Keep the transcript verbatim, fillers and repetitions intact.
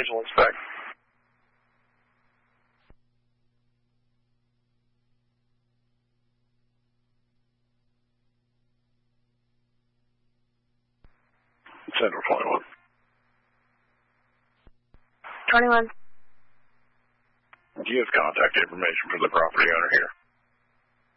visual inspect. Center twenty-one. twenty-one. Do you have contact information for the property owner here?